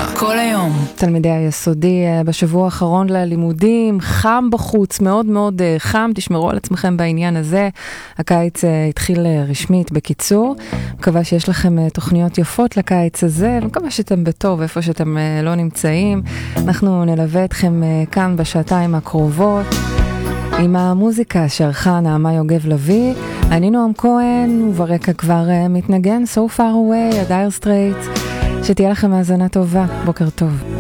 כל היום. תלמידי היסודי בשבוע האחרון ללימודים, חם בחוץ, מאוד מאוד חם, תשמרו על עצמכם בעניין הזה. הקיץ התחיל רשמית בקיצור. מקווה שיש לכם תוכניות יפות לקיץ הזה, מקווה שאתם בטוב איפה שאתם לא נמצאים. אנחנו נלווה אתכם כאן בשעתיים הקרובות עם המוזיקה שערכה נעמה יוגב לוי. אני נועם כהן, וברקע כבר מתנגן So Far Away, הדייר סטרייט. שתהיה לכם האזנה טובה, בוקר טוב.